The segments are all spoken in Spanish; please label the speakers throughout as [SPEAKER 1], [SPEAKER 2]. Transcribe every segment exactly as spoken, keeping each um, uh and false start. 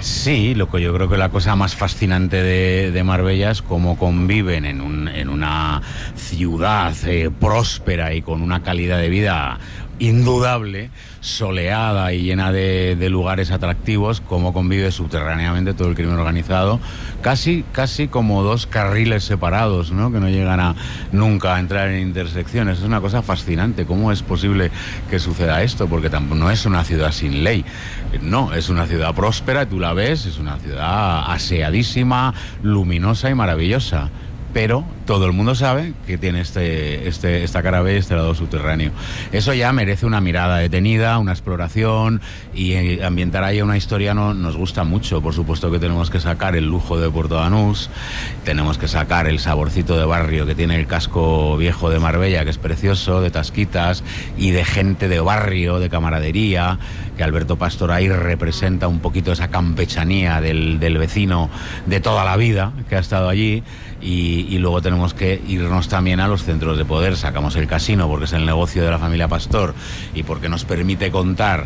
[SPEAKER 1] Sí, lo que yo creo que la cosa más fascinante de, de Marbella es cómo conviven en, un, en una ciudad eh, próspera y con una calidad de vida indudable, soleada y llena de, de lugares atractivos, cómo convive subterráneamente todo el crimen organizado, casi casi como dos carriles separados, ¿no? Que no llegan a nunca a entrar en intersecciones. Es una cosa fascinante. ¿Cómo es posible que suceda esto? Porque tampoco no es una ciudad sin ley, no, es una ciudad próspera, tú la ves, es una ciudad aseadísima, luminosa y maravillosa. Pero todo el mundo sabe que tiene este, este, esta cara B, este lado subterráneo. Eso ya merece una mirada detenida, una exploración, y ambientar ahí una historia no, nos gusta mucho. Por supuesto que tenemos que sacar el lujo de Puerto Banús, tenemos que sacar el saborcito de barrio que tiene el casco viejo de Marbella, que es precioso, de tasquitas y de gente de barrio, de camaradería, que Alberto Pastor ahí representa un poquito esa campechanía del, del vecino de toda la vida que ha estado allí. Y, y luego tenemos que irnos también a los centros de poder. Sacamos el casino porque es el negocio de la familia Pastor y porque nos permite contar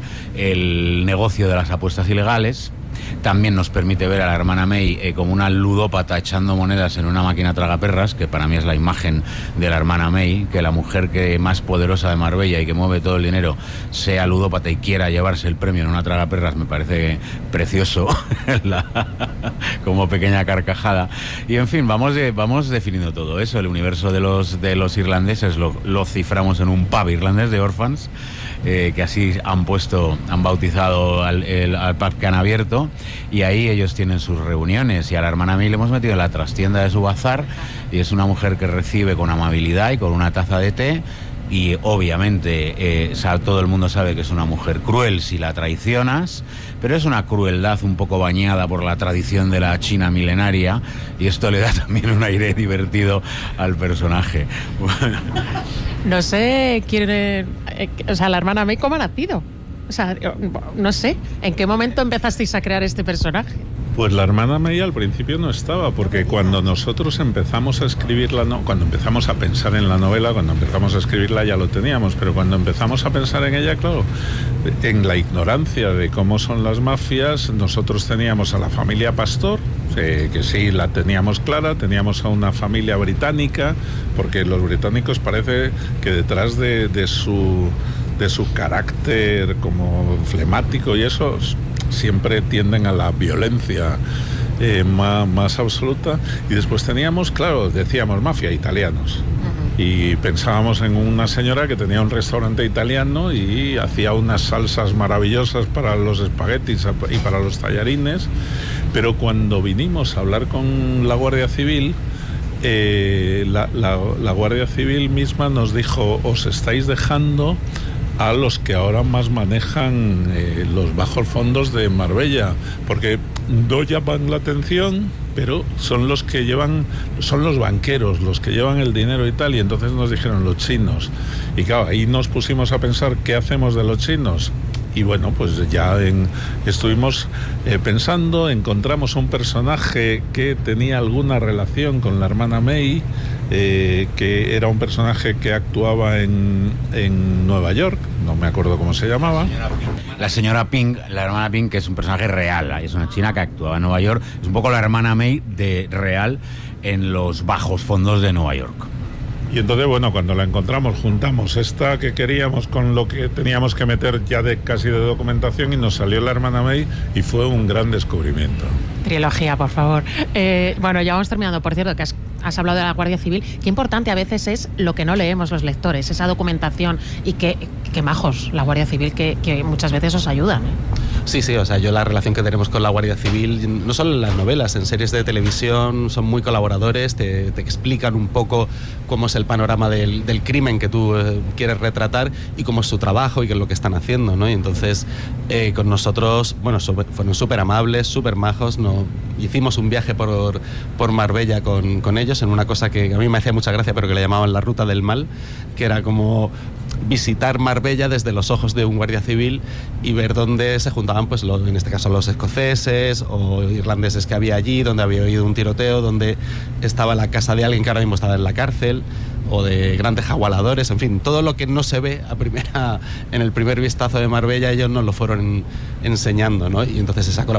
[SPEAKER 1] el negocio de las apuestas ilegales. También nos permite ver a la hermana May eh, como una ludópata echando monedas en una máquina tragaperras, que para mí es la imagen de la hermana May, que la mujer que más poderosa de Marbella y que mueve todo el dinero sea ludópata y quiera llevarse el premio en una tragaperras, me parece precioso la, como pequeña carcajada. Y en fin, vamos, de, vamos definiendo todo eso. El universo de los, de los irlandeses lo, lo ciframos en un pub irlandés de Orphans, eh, que así han puesto, han bautizado al, el, al pub que han abierto. Y ahí ellos tienen sus reuniones, y a la hermana May le hemos metido en la trastienda de su bazar, y es una mujer que recibe con amabilidad y con una taza de té, y obviamente eh, todo el mundo sabe que es una mujer cruel si la traicionas, pero es una crueldad un poco bañada por la tradición de la China milenaria, y esto le da también un aire divertido al personaje.
[SPEAKER 2] No sé quién, eh, o sea, la hermana May, ¿cómo ha nacido? O sea, no sé, ¿en qué momento empezasteis a crear este personaje?
[SPEAKER 3] Pues la hermana May al principio no estaba, porque cuando nosotros empezamos a escribirla, no, cuando empezamos a pensar en la novela, cuando empezamos a escribirla ya lo teníamos, pero cuando empezamos a pensar en ella, claro, en la ignorancia de cómo son las mafias, nosotros teníamos a la familia Pastor, eh, que sí la teníamos clara, teníamos a una familia británica, porque los británicos parece que detrás de, de su... de su carácter como flemático y eso, siempre tienden a la violencia eh, más, más absoluta. Y después teníamos, claro, decíamos mafia, italianos. Uh-huh. Y pensábamos en una señora que tenía un restaurante italiano y hacía unas salsas maravillosas para los espaguetis y para los tallarines. Pero cuando vinimos a hablar con la Guardia Civil, eh, la, la, la Guardia Civil misma nos dijo: os estáis dejando a los que ahora más manejan eh, los bajos fondos de Marbella, porque no llaman la atención, pero son los que llevan, son los banqueros, los que llevan el dinero y tal, y entonces nos dijeron los chinos. Y claro, ahí nos pusimos a pensar, ¿qué hacemos de los chinos? Y bueno, pues ya en, estuvimos eh, pensando, encontramos un personaje que tenía alguna relación con la hermana May, eh, que era un personaje que actuaba en, en Nueva York, no me acuerdo cómo se llamaba.
[SPEAKER 1] La señora Pink, la hermana Pink, que es un personaje real, es una china que actuaba en Nueva York, es un poco la hermana May de real en los bajos fondos de Nueva York.
[SPEAKER 3] Y entonces, bueno, cuando la encontramos, juntamos esta que queríamos con lo que teníamos que meter ya de casi de documentación, y nos salió la hermana May, y fue un gran descubrimiento.
[SPEAKER 2] Trilogía, por favor. Eh, bueno, ya vamos terminando. Por cierto, que has, has hablado de la Guardia Civil. Qué importante a veces es lo que no leemos los lectores, esa documentación, y qué, qué majos la Guardia Civil, que, que muchas veces os ayudan, ¿eh?
[SPEAKER 4] Sí, sí, o sea, yo la relación que tenemos con la Guardia Civil, no solo en las novelas, en series de televisión, son muy colaboradores, te, te explican un poco cómo es el panorama del, del crimen que tú eh, quieres retratar y cómo es su trabajo y qué es lo que están haciendo, ¿no? Y entonces, eh, con nosotros, bueno, super, fueron súper amables, súper majos, ¿no? Hicimos un viaje por, por Marbella con, con ellos en una cosa que a mí me hacía mucha gracia, pero que le llamaban la Ruta del Mal, que era como visitar Marbella desde los ojos de un guardia civil y ver dónde se juntaban, pues lo, en este caso los escoceses o irlandeses que había allí, donde había habido un tiroteo, donde estaba la casa de alguien que ahora mismo estaba en la cárcel, o de grandes jagualadores, en fin, todo lo que no se ve a primera, en el primer vistazo de Marbella, ellos nos lo fueron enseñando, ¿no? Y entonces esa colaboración